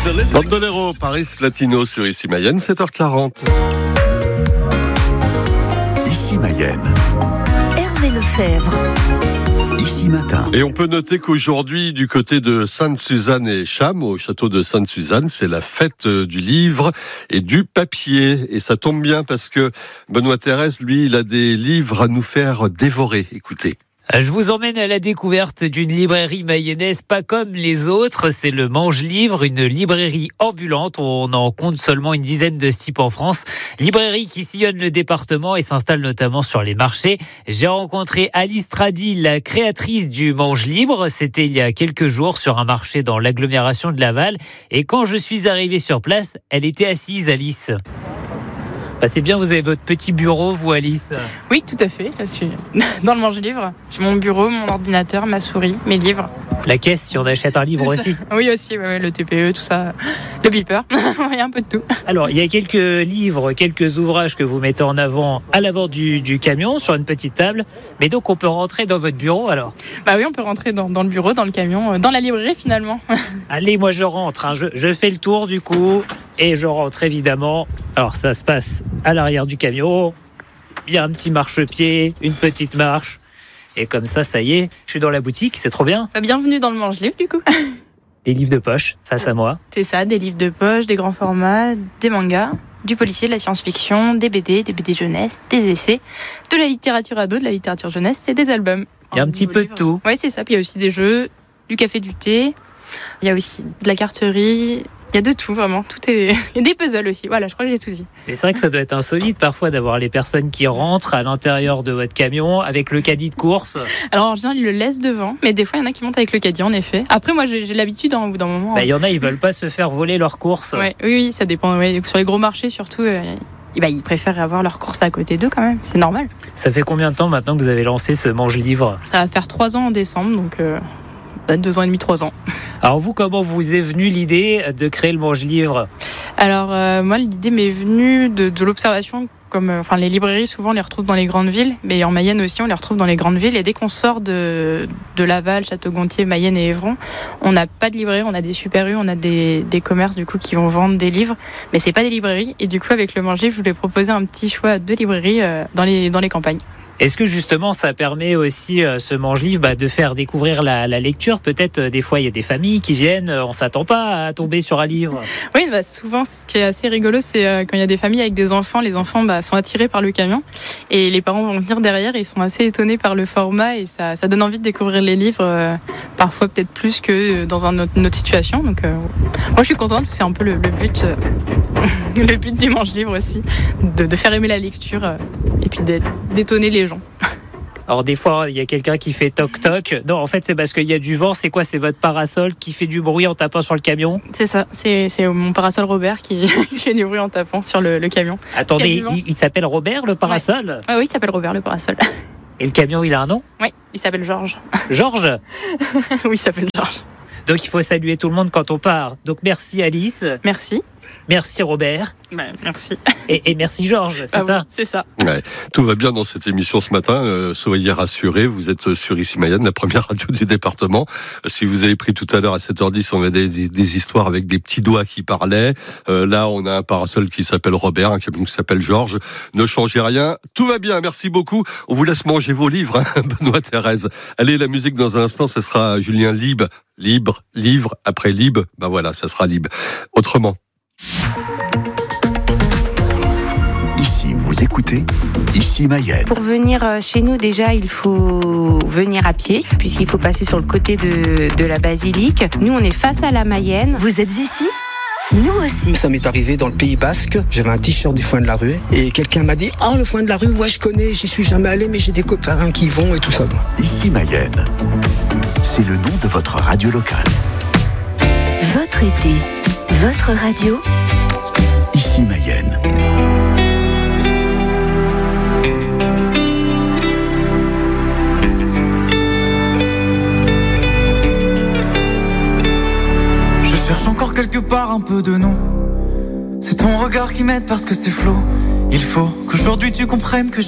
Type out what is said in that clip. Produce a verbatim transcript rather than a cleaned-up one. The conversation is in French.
Bandolero, Paris Latino sur Ici Mayenne, sept heures quarante. Ici Mayenne. Hervé Lefebvre. Ici Matin. Et on peut noter qu'aujourd'hui, du côté de Sainte-Suzanne et Cham, au château de Sainte-Suzanne, c'est la fête du livre et du papier. Et ça tombe bien parce que Benoît Thérèse, lui, il a des livres à nous faire dévorer. Écoutez. Je vous emmène à la découverte d'une librairie mayonnaise pas comme les autres. C'est le Mange Livre, une librairie ambulante. On en compte seulement une dizaine de ce type en France. Librairie qui sillonne le département et s'installe notamment sur les marchés. J'ai rencontré Alice Tradi, la créatrice du Mange Livre. C'était il y a quelques jours sur un marché dans l'agglomération de Laval. Et quand je suis arrivé sur place, elle était assise, Alice. Bah c'est bien, vous avez votre petit bureau, vous, Alice. Oui, tout à fait. Là, je suis dans le Mange-Livre. J'ai mon bureau, mon ordinateur, ma souris, mes livres. La caisse, si on achète un livre aussi. Oui, aussi, ouais, le T P E, tout ça. Le beeper. Il y a un peu de tout. Alors, il y a quelques livres, quelques ouvrages que vous mettez en avant à l'avant du, du camion, sur une petite table. Mais donc, on peut rentrer dans votre bureau, alors ? Bah oui, on peut rentrer dans, dans le bureau, dans le camion, dans la librairie, finalement. Allez, moi, je rentre. Hein. Je, je fais le tour, du coup, et je rentre, évidemment. Alors, ça se passe à l'arrière du camion. Il y a un petit marchepied, une petite marche. Et comme ça, ça y est, je suis dans la boutique, c'est trop bien. Bienvenue dans le Mange-Livre, du coup. Les livres de poche, face à moi. C'est ça, des livres de poche, des grands formats, des mangas, du policier, de la science-fiction, des B D, des B D jeunesse, des essais, de la littérature ado, de la littérature jeunesse et des albums. Il y a un petit peu de tout. Oui, c'est ça. Puis il y a aussi des jeux, du café, du thé. Il y a aussi de la carterie. Il y a de tout, vraiment. Tout est... Il y a des puzzles aussi. Voilà, je crois que j'ai tout dit. Et c'est vrai que ça doit être insolite parfois d'avoir les personnes qui rentrent à l'intérieur de votre camion avec le caddie de course. Alors en général, ils le laissent devant, mais des fois, il y en a qui montent avec le caddie, en effet. Après, moi, j'ai, j'ai l'habitude hein, au bout d'un moment. Bah, il y en a, ils veulent pas se faire voler leurs courses. Ouais, oui, oui, ça dépend. Ouais. Sur les gros marchés, surtout, euh, bah, ils préfèrent avoir leurs courses à côté d'eux quand même. C'est normal. Ça fait combien de temps maintenant que vous avez lancé ce Mange Livre ? Ça va faire trois ans en décembre, donc... Euh... Deux ans et demi, trois ans. Alors vous, comment vous est venue l'idée de créer le Mange Livre ? Alors euh, moi, l'idée m'est venue de, de l'observation. Comme, euh, enfin, les librairies, souvent, on les retrouve dans les grandes villes, mais en Mayenne aussi, on les retrouve dans les grandes villes. Et dès qu'on sort de, de Laval, Château-Gontier, Mayenne et Évron, on n'a pas de librairie, on a des super rues, on a des, des commerces du coup qui vont vendre des livres, mais c'est pas des librairies. Et du coup, avec le Mange Livre, je voulais proposer un petit choix de librairies euh, dans les dans les campagnes. Est-ce que justement ça permet aussi, euh, ce Mange-Livre, bah, de faire découvrir la, la lecture ? Peut-être euh, des fois il y a des familles qui viennent, euh, on ne s'attend pas à tomber sur un livre. Oui, bah, souvent ce qui est assez rigolo, c'est euh, quand il y a des familles avec des enfants, les enfants bah, sont attirés par le camion et les parents vont venir derrière et ils sont assez étonnés par le format et ça, ça donne envie de découvrir les livres, euh, parfois peut-être plus que dans un autre, une autre situation. Donc euh, moi je suis contente, c'est un peu le, le but, euh, le but du Mange-Livre aussi, de, de faire aimer la lecture euh, et puis d'étonner les gens. Alors des fois, il y a quelqu'un qui fait toc-toc. Non, en fait, c'est parce qu'il y a du vent. C'est quoi ? C'est votre parasol qui fait du bruit en tapant sur le camion ? C'est ça. C'est, c'est mon parasol Robert qui fait du bruit en tapant sur le, le camion. Attendez, il, il s'appelle Robert, le parasol ? Ouais. Ah oui, il s'appelle Robert, le parasol. Et le camion, il a un nom ? Oui, il s'appelle Georges. Georges ? Oui, il s'appelle Georges. Donc, il faut saluer tout le monde quand on part. Donc, merci Alice. Merci. Merci Robert. Bah, merci. Et, et merci Georges, c'est ah ça oui, c'est ça. Ouais, tout va bien dans cette émission ce matin. Euh, soyez rassurés, vous êtes sur Ici Mayenne, la première radio du département. Euh, si vous avez pris tout à l'heure à sept heures dix, on avait des, des, des histoires avec des petits doigts qui parlaient. Euh, là, on a un parasol qui s'appelle Robert, un camion qui s'appelle Georges. Ne changez rien, tout va bien. Merci beaucoup. On vous laisse manger vos livres, hein, Benoît Thérèse. Allez, la musique dans un instant, ce sera Julien Lieb. Libre, livre, après Lieb, ben voilà, ça sera Lieb. Autrement. Ici, vous écoutez Ici Mayenne. Pour venir chez nous, déjà, il faut venir à pied, puisqu'il faut passer sur le côté de, de la basilique. Nous, on est face à la Mayenne. Vous êtes ici ? Nous aussi. Ça m'est arrivé dans le Pays Basque, j'avais un t-shirt du Foin de la Rue, et quelqu'un m'a dit « Ah, le Foin de la Rue, ouais, je connais, j'y suis jamais allé, mais j'ai des copains qui y vont et tout ça. » Ici Mayenne, c'est le nom de votre radio locale. Votre été, votre radio. Ici Mayenne. Je cherche encore quelque part un peu de nous. C'est ton regard qui m'aide parce que c'est flou. Il faut qu'aujourd'hui tu comprennes que